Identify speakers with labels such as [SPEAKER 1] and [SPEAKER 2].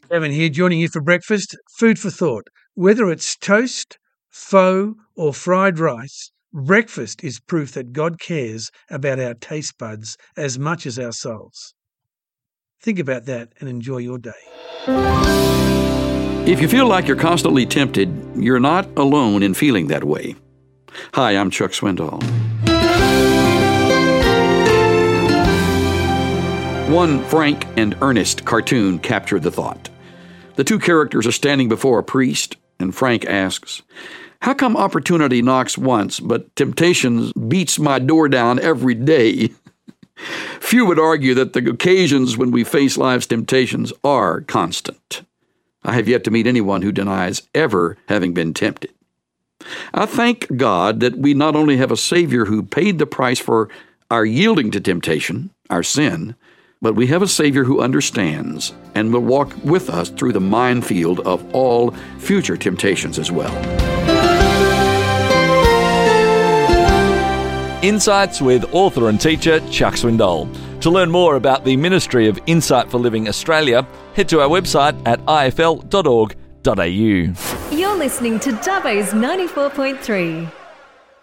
[SPEAKER 1] Evan here, joining you for breakfast. Food for thought. Whether it's toast, pho, or fried rice, breakfast is proof that God cares about our taste buds as much as our souls. Think about that and enjoy your day.
[SPEAKER 2] If you feel like you're constantly tempted, you're not alone in feeling that way. Hi, I'm Chuck Swindoll. One Frank and Ernest cartoon captured the thought. The two characters are standing before a priest, and Frank asks, "How come opportunity knocks once, but temptation beats my door down every day?" Few would argue that the occasions when we face life's temptations are constant. I have yet to meet anyone who denies ever having been tempted. I thank God that we not only have a Savior who paid the price for our yielding to temptation, our sin, but we have a Savior who understands and will walk with us through the minefield of all future temptations as well.
[SPEAKER 3] Insights with author and teacher Chuck Swindoll. To learn more about the Ministry of Insight for Living Australia, head to our website at ifl.org.au.
[SPEAKER 4] You're listening to Dubbo's 94.3.